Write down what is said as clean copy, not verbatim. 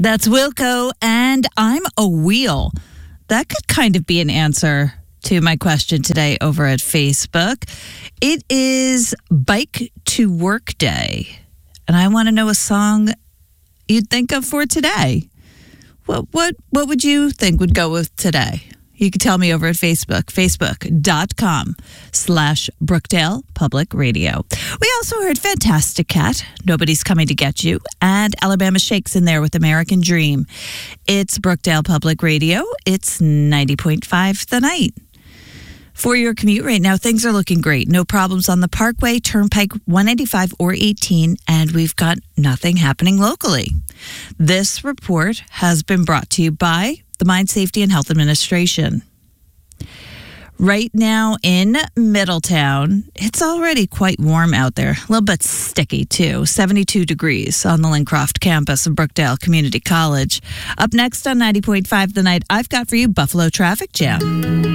That's Wilco, and I'm a wheel. That could kind of be an answer to my question today over at Facebook. It is Bike to Work Day, and I want to know a song you'd think of for today. What would you think would go with today? You can tell me over at Facebook, facebook.com/Brookdale Public Radio. We also heard Fantastic Cat, Nobody's Coming to Get You, and Alabama Shakes in there with American Dream. It's Brookdale Public Radio. It's 90.5 The Night. For your commute right now, things are looking great. No problems on the Parkway, Turnpike 195 or 18, and we've got nothing happening locally. This report has been brought to you by the Mine Safety and Health Administration. Right now in Middletown, it's already quite warm out there. A little bit sticky, too. 72 degrees on the Lincroft campus of Brookdale Community College. Up next on 90.5 The Night, I've got for you Buffalo Traffic Jam.